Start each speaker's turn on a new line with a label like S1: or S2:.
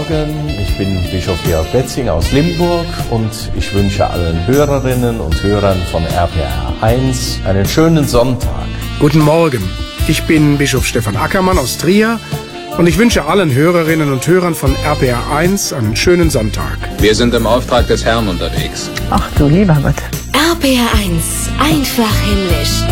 S1: Morgen, ich bin Bischof Georg Betzing aus Limburg und ich wünsche allen Hörerinnen und Hörern von RPR 1 einen schönen Sonntag.
S2: Guten Morgen, ich bin Bischof Stefan Ackermann aus Trier und ich wünsche allen Hörerinnen und Hörern von RPR 1 einen schönen Sonntag.
S3: Wir sind im Auftrag des Herrn unterwegs.
S4: Ach du lieber Gott.
S5: RPR 1, einfach himmlisch.